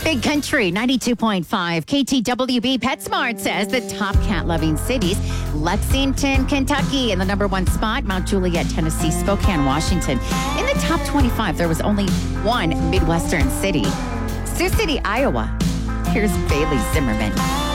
Big Country 92.5 KTWB PetSmart says the top cat-loving cities, Lexington, Kentucky, in the number one spot, Mount Juliet, Tennessee, Spokane, Washington. In the top 25, there was only one Midwestern city, Sioux City, Iowa. Here's Bailey Zimmerman.